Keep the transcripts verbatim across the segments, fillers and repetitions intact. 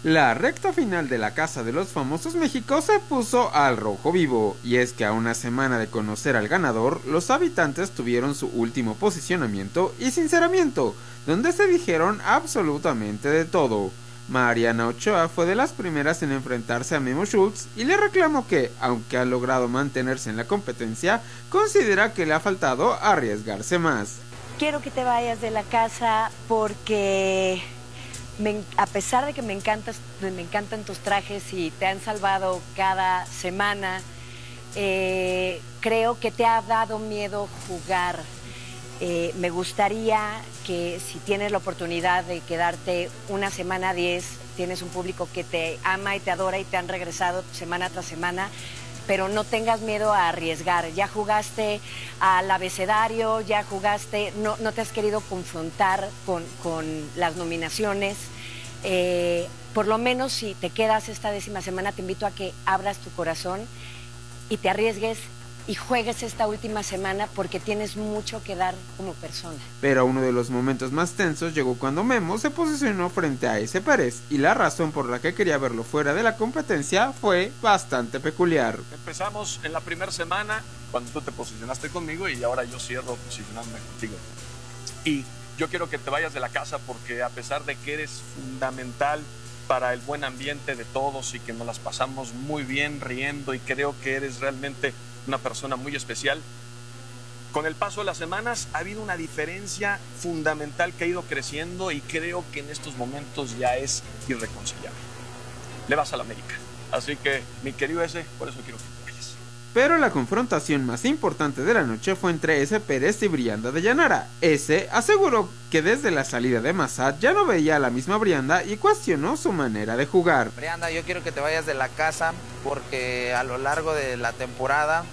La recta final de la Casa de los Famosos México se puso al rojo vivo, y es que a una semana de conocer al ganador, los habitantes tuvieron su último posicionamiento y sinceramiento, donde se dijeron absolutamente de todo. Mariana Ochoa fue de las primeras en enfrentarse a Memo Schultz y le reclamó que, aunque ha logrado mantenerse en la competencia, considera que le ha faltado arriesgarse más. Quiero que te vayas de la casa porque... Me, a pesar de que me, encantas, me encantan tus trajes y te han salvado cada semana, eh, creo que te ha dado miedo jugar. Eh, me gustaría que si tienes la oportunidad de quedarte una semana diez, tienes un público que te ama y te adora y te han regresado semana tras semana, pero no tengas miedo a arriesgar. Ya jugaste al abecedario, ya jugaste, no, no te has querido confrontar con, con las nominaciones. Eh, por lo menos si te quedas esta décima semana, te invito a que abras tu corazón y te arriesgues y juegues esta última semana porque tienes mucho que dar como persona. Pero uno de los momentos más tensos llegó cuando Memo se posicionó frente a ese Pérez, y la razón por la que quería verlo fuera de la competencia fue bastante peculiar. Empezamos en la primera semana cuando tú te posicionaste conmigo y ahora yo cierro posicionándome contigo. Y yo quiero que te vayas de la casa porque a pesar de que eres fundamental para el buen ambiente de todos y que nos las pasamos muy bien riendo y creo que eres realmente una persona muy especial, con el paso de las semanas ha habido una diferencia fundamental que ha ido creciendo y creo que en estos momentos ya es irreconciliable. Le vas a la América, así que mi querido ese, por eso quiero que te vayas. Pero la confrontación más importante de la noche fue entre ese Pérez y Brianda de Llanara. Ese aseguró que desde la salida de Massad ya no veía a la misma Brianda y cuestionó su manera de jugar. Brianda, yo quiero que te vayas de la casa porque a lo largo de la temporada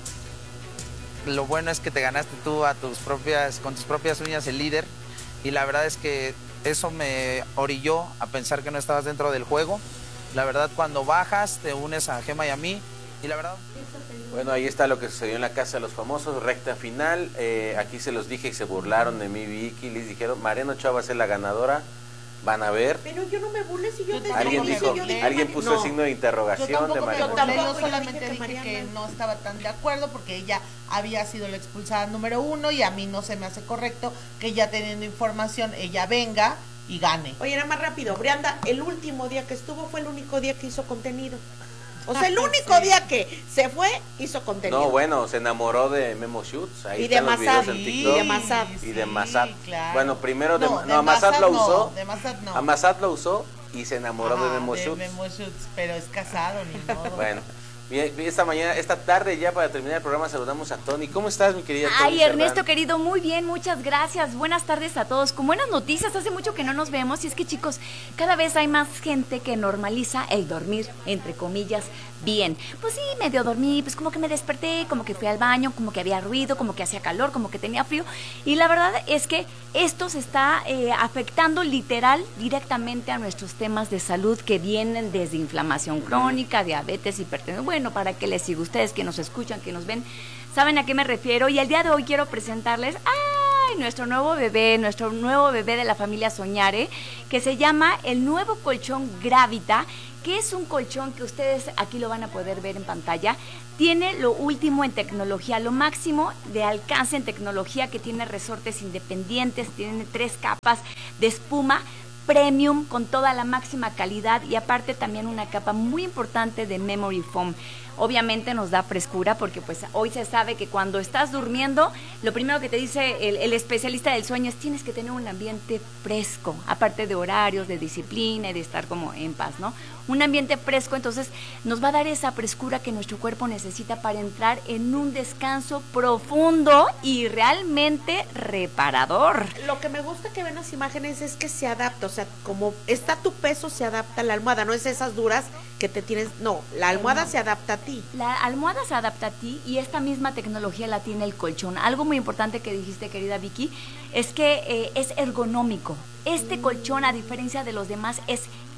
lo bueno es que te ganaste tú a tus propias, con tus propias uñas el líder, y la verdad es que eso me orilló a pensar que no estabas dentro del juego. La verdad, cuando bajas te unes a Gema y a mí, y la verdad... Bueno, ahí está lo que sucedió en la Casa de los Famosos, recta final. Eh, aquí se los dije y se burlaron de mí, Vicky. Les dijeron, Mariana Ochoa va a ser la ganadora. Van a ver. Pero yo no me burlé si yo, yo te Alguien dije, dijo, yo dije, alguien puso no. el signo de interrogación yo de Mariana. Yo tampoco, yo Yo solamente dije dije que que Mariana... no estaba tan de acuerdo porque ella había sido la expulsada número uno y a mí no se me hace correcto que ya teniendo información ella venga y gane. Oye, era más rápido. Brianda, el último día que estuvo fue el único día que hizo contenido. O sea, el único sí. día que se fue, hizo contenido. No, bueno, se enamoró de Memo Schultz. Ahí y de Massad. Y de Massad. Y de Massad. Sí, claro. Bueno, primero de, no, no, de a Massad lo usó. No, de Massad no. A Massad lo usó y se enamoró Ajá, de Memo de Schultz. Memo Schultz, pero es casado, ni modo. Bueno. Esta mañana, esta tarde ya para terminar el programa saludamos a Tony. ¿Cómo estás, mi querida Tony? Ay, Ernesto, Serrano? Querido, muy bien, muchas gracias. Buenas tardes a todos. Con buenas noticias, hace mucho que no nos vemos y es que, chicos, cada vez hay más gente que normaliza el dormir, entre comillas, bien. Pues sí, medio dormí, pues como que me desperté, como que fui al baño, como que había ruido, como que hacía calor, como que tenía frío. Y la verdad es que esto se está eh, afectando literal directamente a nuestros temas de salud que vienen desde inflamación crónica, diabetes, hipertensión. Bueno, para que les siga ustedes que nos escuchan, que nos ven, saben a qué me refiero. Y el día de hoy quiero presentarles ¡ay! Nuestro nuevo bebé, nuestro nuevo bebé de la familia Soñare, que se llama el nuevo colchón Gravita, que es un colchón que ustedes aquí lo van a poder ver en pantalla. Tiene lo último en tecnología, lo máximo de alcance en tecnología, que tiene resortes independientes, tiene tres capas de espuma premium con toda la máxima calidad y aparte también una capa muy importante de memory foam. Obviamente nos da frescura porque pues hoy se sabe que cuando estás durmiendo, lo primero que te dice el, el especialista del sueño es tienes que tener un ambiente fresco, aparte de horarios, de disciplina y de estar como en paz, ¿no? Un ambiente fresco, entonces nos va a dar esa frescura que nuestro cuerpo necesita para entrar en un descanso profundo y realmente reparador. Lo que me gusta que ven las imágenes es que se adapta, o sea, como está tu peso, se adapta a la almohada, no es esas duras que te tienes, no, la almohada no. se adapta a ti. La almohada se adapta a ti y esta misma tecnología la tiene el colchón. Algo muy importante que dijiste, querida Vicky, es que eh, es ergonómico. Este colchón, a diferencia de los demás, es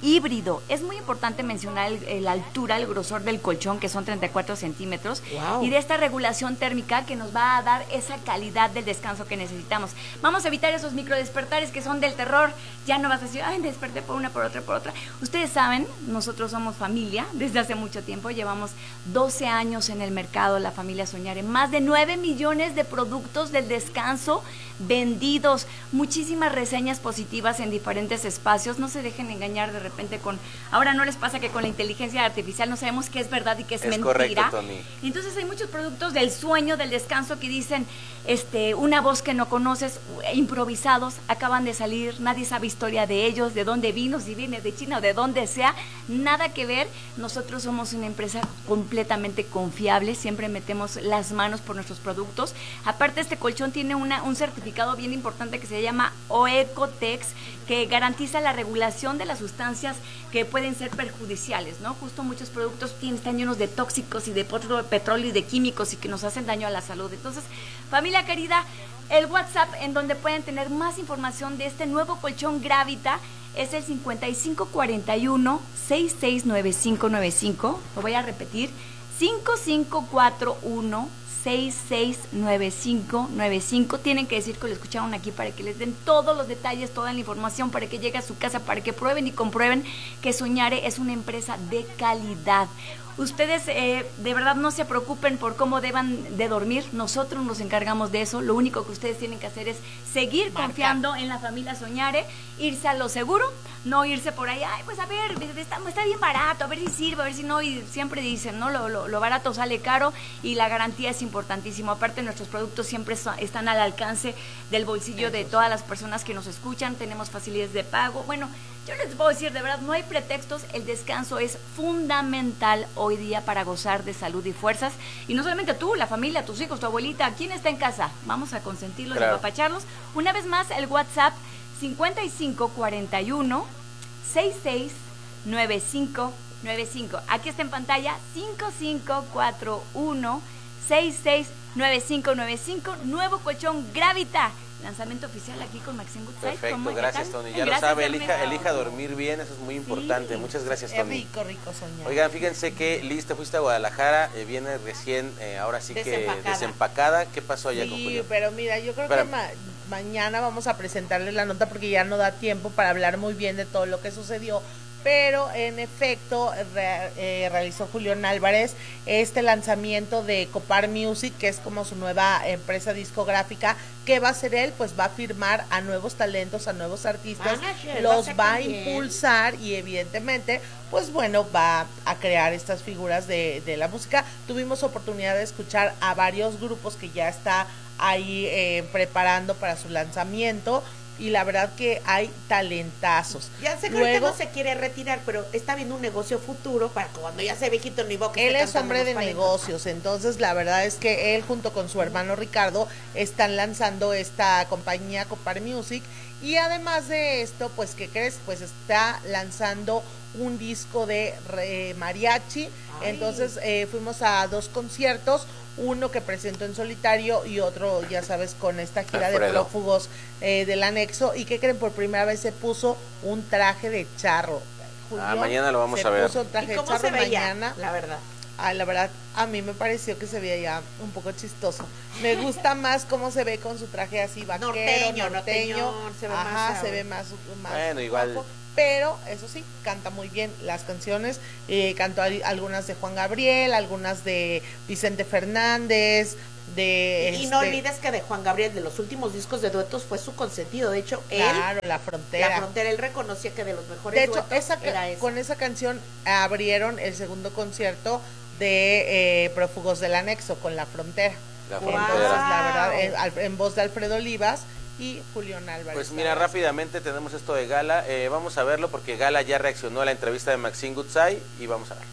híbrido. Es muy importante mencionar el, el- la altura, el grosor del colchón, que son treinta y cuatro centímetros, Wow. y de esta regulación térmica que nos va a dar esa calidad del descanso que necesitamos. Vamos a evitar esos microdespertares que son del terror. Ya no vas a decir, ay, desperté por una, por otra, por otra. Ustedes saben, nosotros somos familia desde hace mucho tiempo, llevamos doce años en el mercado, la familia Soñare, más de nueve millones de productos del descanso vendidos, muchísimas reseñas positivas en diferentes espacios. No se dejen engañar de repente con, ahora no les pasa que con la inteligencia artificial no sabemos qué es verdad y qué es, Es mentira. correcto, Tony. Entonces hay muchos productos del sueño, del descanso, que dicen este, una voz que no conoces, improvisados, acaban de salir, nadie sabe historia de ellos, de dónde vino, si viene de China o de donde sea, nada que ver. Nosotros somos una empresa completamente confiable, siempre metemos las manos por nuestros productos. Aparte, este colchón tiene una, un certificado bien importante que se llama OECOTEX, que garantiza la regulación de las sustancias que pueden ser perjudiciales, ¿no? Justo muchos productos tienen, están llenos de tóxicos y de potro- petróleo y de químicos y que nos hacen daño a la salud. Entonces, familia querida, el WhatsApp en donde pueden tener más información de este nuevo colchón Gravita es el cincuenta y cinco cuarenta y uno, sesenta y seis noventa y cinco noventa y cinco. Lo voy a repetir, cincuenta y cinco cuarenta y uno, sesenta y seis noventa y cinco noventa y cinco. Tienen que decir que lo escucharon aquí para que les den todos los detalles, toda la información, para que llegue a su casa, para que prueben y comprueben que Soñare es una empresa de calidad. Ustedes eh, de verdad no se preocupen por cómo deban de dormir, nosotros nos encargamos de eso. Lo único que ustedes tienen que hacer es seguir Marca. confiando en la familia Soñare, irse a lo seguro, no irse por ahí, ay, pues a ver, está, está bien barato, a ver si sirve, a ver si no, y siempre dicen, no, lo, lo, lo barato sale caro, y la garantía es importantísimo. Aparte, nuestros productos siempre so- están al alcance del bolsillo de todas las personas que nos escuchan, tenemos facilidades de pago. Bueno, yo les puedo decir, de verdad, no hay pretextos, el descanso es fundamental hoy día para gozar de salud y fuerzas. Y no solamente tú, la familia, tus hijos, tu abuelita, ¿quién está en casa? Vamos a consentirlos y Claro. apapacharlos. Una vez más, el WhatsApp cincuenta y cinco cuarenta y uno, sesenta y seis noventa y cinco noventa y cinco. Aquí está en pantalla, cincuenta y cinco cuarenta y uno, sesenta y seis noventa y cinco noventa y cinco, nuevo colchón Gravita. Lanzamiento oficial aquí con Maxine Goodside. Perfecto, ¿Cómo- qué gracias, tal? Tony. Ya lo Gracias, sabe, Ernesto. elija, elija dormir bien, eso es muy importante. Muchas gracias, Es Tony. rico, rico soñar. Oigan, fíjense que Liz, te fuiste a Guadalajara, eh, viene recién, eh, ahora sí que Desempacada. desempacada. ¿Qué pasó allá con Sí, Julio? pero mira, yo creo Espérame. que ma- mañana vamos a presentarles la nota porque ya no da tiempo para hablar muy bien de todo lo que sucedió. Pero en efecto re- eh, realizó Julián Álvarez este lanzamiento de Copar Music, que es como su nueva empresa discográfica. ¿Qué va a hacer él? Pues va a firmar a nuevos talentos, a nuevos artistas, Manager, va a los ser va a también. impulsar y evidentemente, pues bueno, va a crear estas figuras de, de la música. Tuvimos oportunidad de escuchar a varios grupos que ya está ahí eh, preparando para su lanzamiento. Y la verdad que hay talentazos. Ya sé que Luego, ahorita no se quiere retirar, pero está viendo un negocio futuro para que cuando ya sea viejito ni boca. él es hombre de negocios, entonces la verdad es que él junto con su hermano Ricardo están lanzando esta compañía Copar Music. Y además de esto, pues, ¿qué crees? Pues está lanzando un disco de re- mariachi. Ay. Entonces eh, fuimos a dos conciertos, uno que presentó en solitario y otro, ya sabes, con esta gira de Alfredo. prófugos eh, del anexo. ¿Y qué creen? Por primera vez se puso un traje de charro. Ah, mañana lo vamos se a ver. puso un traje ¿Y de cómo charro se veía? mañana. La verdad. Ay, la verdad, a mí me pareció que se veía ya un poco chistoso. Me gusta más cómo se ve con su traje así vaquero, Norteño, norteño. norteñón, se ve Ajá, más, se ah, ve más, más Bueno, igual. guapo. Pero, eso sí, canta muy bien las canciones. Eh, cantó al- algunas de Juan Gabriel, algunas de Vicente Fernández, de... Y no este, olvides que de Juan Gabriel, de los últimos discos de duetos, fue su consentido. De hecho, él, Claro, La Frontera. La Frontera, él reconocía que de los mejores De hecho, duetos esa, ca- era ese. con esa canción abrieron el segundo concierto de eh, Prófugos del Anexo, con La Frontera. La Wow. Entonces, frontera. la verdad, en, al- en voz de Alfredo Olivas y Julián Álvarez. Pues La mira, verdad. rápidamente tenemos esto de Gala. Eh, vamos a verlo porque Gala ya reaccionó a la entrevista de Maxine Goodside y vamos a ver.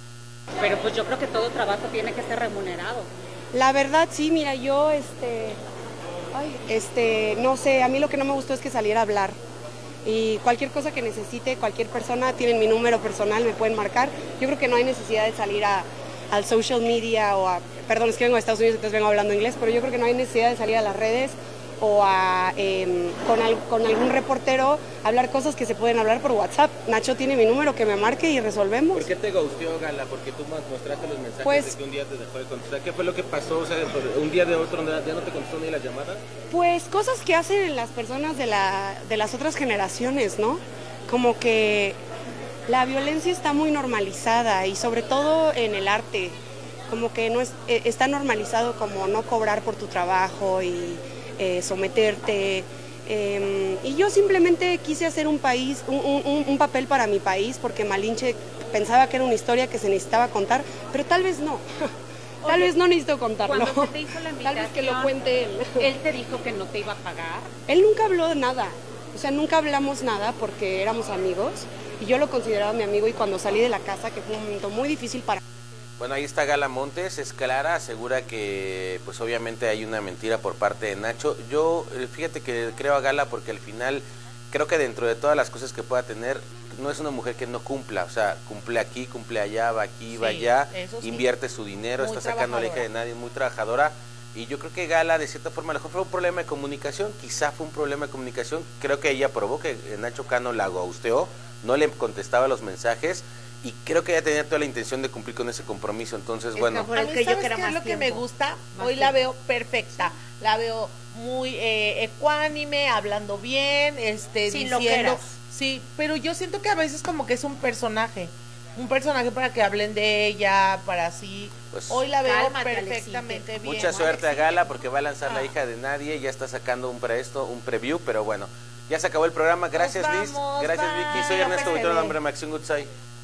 Pero pues yo creo que todo trabajo tiene que ser remunerado. La verdad, sí, mira, yo, este, ay, este, no sé, a mí lo que no me gustó es que saliera a hablar. Y cualquier cosa que necesite, cualquier persona, tienen mi número personal, me pueden marcar. Yo creo que no hay necesidad de salir a, al social media o a, perdón, es que vengo de Estados Unidos, entonces vengo hablando inglés, pero yo creo que no hay necesidad de salir a las redes o a, eh, con, al, con algún reportero hablar cosas que se pueden hablar por WhatsApp. Nacho tiene mi número, que me marque y resolvemos. ¿Por qué te ghosteó, Gala? Porque tú mostraste los mensajes pues, de que un día te dejó de contestar. ¿Qué fue lo que pasó? O sea, un día de otro ya no te contestó ni las llamadas. Pues cosas que hacen las personas de, la, de las otras generaciones, ¿no? Como que la violencia está muy normalizada y sobre todo en el arte. Como que no es, está normalizado como no cobrar por tu trabajo y eh, someterte. Eh, y yo simplemente quise hacer un país, un, un, un papel para mi país, porque Malinche pensaba que era una historia que se necesitaba contar, pero tal vez no. Tal Oye, vez no necesito contarlo. Cuando se te hizo la invitación, tal vez que lo cuente él. Él te dijo que no te iba a pagar. Él nunca habló de nada. O sea, nunca hablamos nada porque éramos amigos. Y yo lo consideraba mi amigo, y cuando salí de la casa, que fue un momento muy difícil para... Bueno, ahí está Gala Montes, es clara, asegura que pues obviamente hay una mentira por parte de Nacho. Yo, fíjate que creo a Gala porque al final creo que dentro de todas las cosas que pueda tener, no es una mujer que no cumpla, o sea, cumple aquí, cumple allá, va aquí, va Sí, allá, eso sí. invierte su dinero, Muy está sacando a la hija de nadie, muy trabajadora. Y yo creo que Gala, de cierta forma, a lo mejor fue un problema de comunicación, quizá fue un problema de comunicación, creo que ella probó que Nacho Cano la ghosteó, no le contestaba los mensajes, y creo que ella tenía toda la intención de cumplir con ese compromiso. Entonces, Es bueno, que por A el mí, que yo ¿sabes quiera qué es más lo que me tiempo? gusta? Más Hoy la tiempo. veo perfecta, la veo muy eh, ecuánime, hablando bien, este, Sin diciendo, loqueras. sí, pero yo siento que a veces como que es un personaje, un personaje para que hablen de ella, para así. Pues, Hoy la veo cálmate, perfectamente bien. mucha suerte a Gala porque va a lanzar La Ah. hija de nadie, ya está sacando un pre esto, un preview, pero bueno, ya se acabó el programa. Gracias, Nos Liz. vamos, Gracias, bye. Vicky. Soy Ernesto P S D. Buitrón, nombre Maxim Gutsai.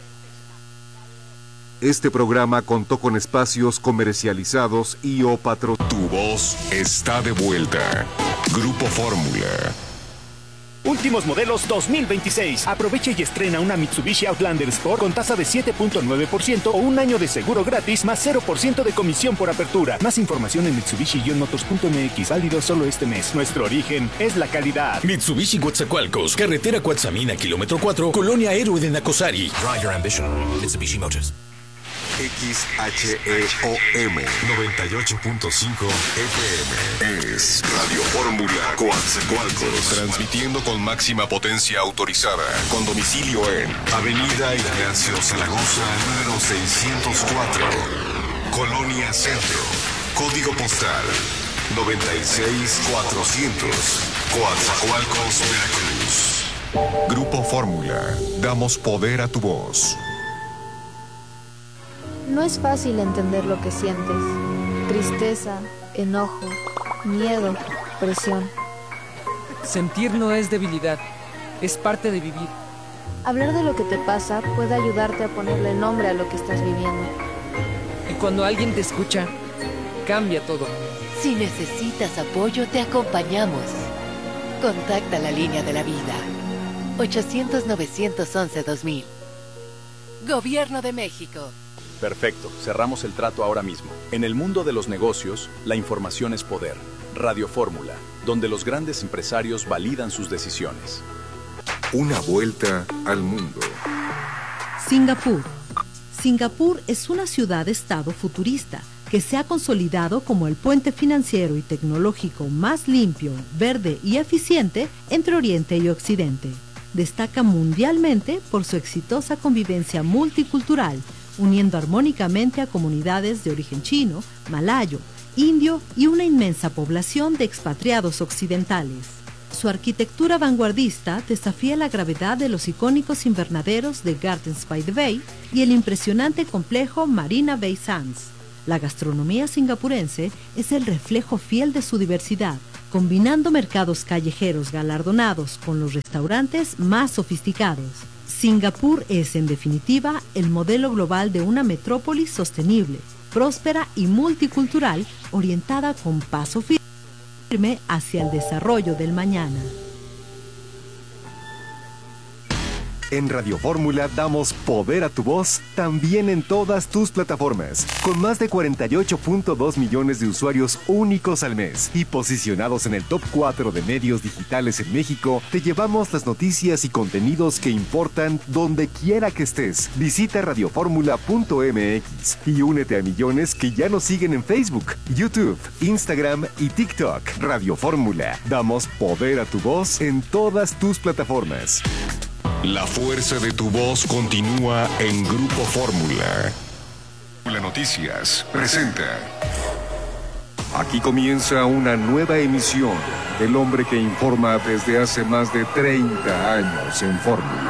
Este programa contó con espacios comercializados y o patro. Tu voz está de vuelta. Grupo Fórmula. Últimos modelos dos mil veintiséis. Aprovecha y estrena una Mitsubishi Outlander Sport con tasa de siete punto nueve por ciento o un año de seguro gratis más cero por ciento de comisión por apertura. Más información en mitsubishi motors punto m x. Válido solo este mes. Nuestro origen es la calidad. Mitsubishi Coatzacoalcos, carretera Coatzamina, kilómetro cuatro, Colonia Héroe de Nacosari. Ride your ambition. Mitsubishi Motors. X H E O M noventa y ocho punto cinco F M es Radio Fórmula Coatzacoalcos, transmitiendo con máxima potencia autorizada, con domicilio en Avenida Ignacio Zaragoza, número seiscientos cuatro, Colonia Centro, código postal noventa y seis mil cuatrocientos, Coatzacoalcos, Veracruz. Grupo Fórmula, damos poder a tu voz. No es fácil entender lo que sientes. Tristeza, enojo, miedo, presión. Sentir no es debilidad, es parte de vivir. Hablar de lo que te pasa puede ayudarte a ponerle nombre a lo que estás viviendo. Y cuando alguien te escucha, cambia todo. Si necesitas apoyo, te acompañamos. Contacta la línea de la vida. ochocientos, novecientos once, dos mil. Gobierno de México. Perfecto, cerramos el trato ahora mismo. En el mundo de los negocios, la información es poder. Radio Fórmula, donde los grandes empresarios validan sus decisiones. Una vuelta al mundo. Singapur. Singapur es una ciudad-estado futurista que se ha consolidado como el puente financiero y tecnológico más limpio, verde y eficiente entre Oriente y Occidente. Destaca mundialmente por su exitosa convivencia multicultural, uniendo armónicamente a comunidades de origen chino, malayo, indio y una inmensa población de expatriados occidentales. Su arquitectura vanguardista desafía la gravedad de los icónicos invernaderos de Gardens by the Bay y el impresionante complejo Marina Bay Sands. La gastronomía singapurense es el reflejo fiel de su diversidad, combinando mercados callejeros galardonados con los restaurantes más sofisticados. Singapur es, en definitiva, el modelo global de una metrópolis sostenible, próspera y multicultural, orientada con paso firme hacia el desarrollo del mañana. En Radio Fórmula damos poder a tu voz también en todas tus plataformas. Con más de cuarenta y ocho punto dos millones de usuarios únicos al mes y posicionados en el top cuatro de medios digitales en México, te llevamos las noticias y contenidos que importan donde quiera que estés. Visita radio fórmula punto m x y únete a millones que ya nos siguen en Facebook, YouTube, Instagram y TikTok. Radio Fórmula. Damos poder a tu voz en todas tus plataformas. La fuerza de tu voz continúa en Grupo Fórmula. La Noticias presenta. Aquí comienza una nueva emisión del hombre que informa desde hace más de treinta años en Fórmula.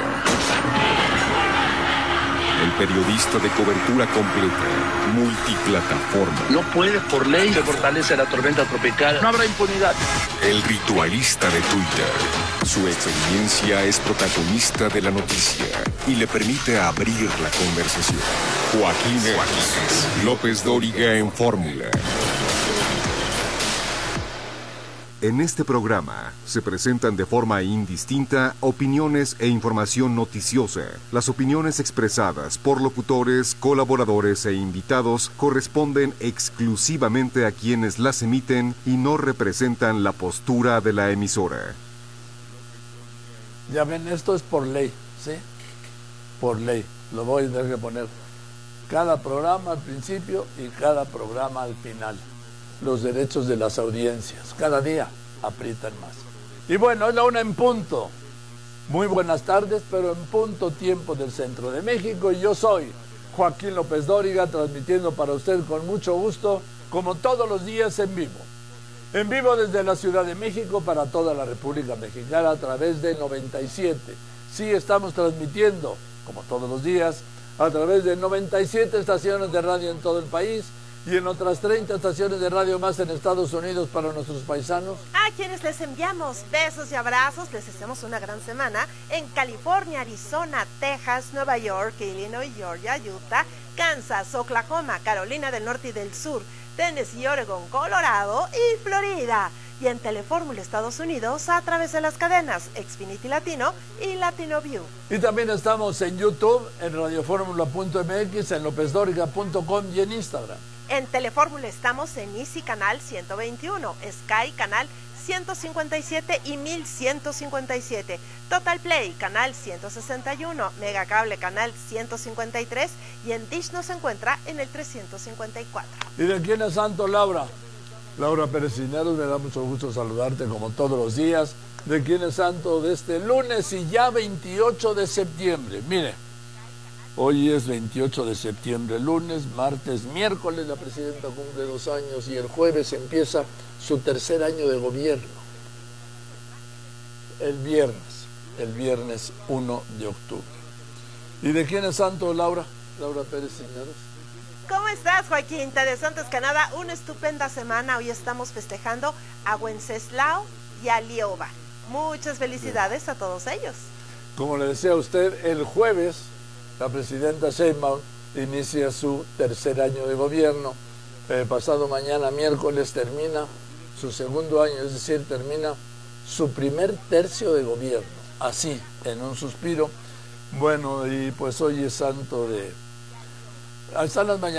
El periodista de cobertura completa, multiplataforma. No puede, por ley, se fortalece la tormenta tropical. No habrá impunidad. El ritualista de Twitter. Su experiencia es protagonista de la noticia y le permite abrir la conversación. Joaquín, Joaquín López Dóriga en Fórmula. En este programa se presentan de forma indistinta opiniones e información noticiosa. Las opiniones expresadas por locutores, colaboradores e invitados corresponden exclusivamente a quienes las emiten y no representan la postura de la emisora. Ya ven, esto es por ley, ¿sí? Por ley. Lo voy a tener que poner cada programa al principio y cada programa al final. Los derechos de las audiencias. Cada día aprietan más. Y bueno, es la una en punto. Muy buenas tardes, pero en punto tiempo del centro de México. Y yo soy Joaquín López Dóriga, transmitiendo para usted con mucho gusto, como todos los días, en vivo. En vivo desde la Ciudad de México para toda la República Mexicana a través de noventa y siete. Sí, estamos transmitiendo, como todos los días, a través de noventa y siete estaciones de radio en todo el país y en otras treinta estaciones de radio más en Estados Unidos para nuestros paisanos. A quienes les enviamos besos y abrazos, les deseamos una gran semana en California, Arizona, Texas, Nueva York, Illinois, Georgia, Utah, Kansas, Oklahoma, Carolina del Norte y del Sur, Tennessee, Oregon, Colorado y Florida. Y en Telefórmula Estados Unidos a través de las cadenas Xfinity Latino y Latino View. Y también estamos en YouTube, en radio fórmula punto m x, en lópez dóriga punto com y en Instagram. En Telefórmula estamos en Easy Canal ciento veintiuno, Sky Canal ciento cincuenta y siete y mil ciento cincuenta y siete, Total Play Canal ciento sesenta y uno, Megacable Canal ciento cincuenta y tres y en Dish nos encuentra en el trescientos cincuenta y cuatro. ¿Y de quién es santo, Laura? Laura Pérez Cisneros, me da mucho gusto saludarte como todos los días. ¿De quién es santo de este lunes y ya veintiocho de septiembre? Mire, hoy es veintiocho de septiembre, lunes, martes, miércoles la presidenta cumple dos años y el jueves empieza su tercer año de gobierno. El viernes, el viernes uno de octubre. ¿Y de quién es santo, Laura? Laura Pérez Cisneros. ¿Cómo estás, Joaquín? Te deseo antes que nada una estupenda semana. Hoy estamos festejando a Wenceslao y a Lioba. Muchas felicidades a todos ellos. Como le decía a usted, el jueves la presidenta Sheinbaum inicia su tercer año de gobierno. Eh, pasado mañana, miércoles, termina su segundo año, es decir, termina su primer tercio de gobierno. Así, en un suspiro. Bueno, y pues hoy es santo de... Están las mañanas.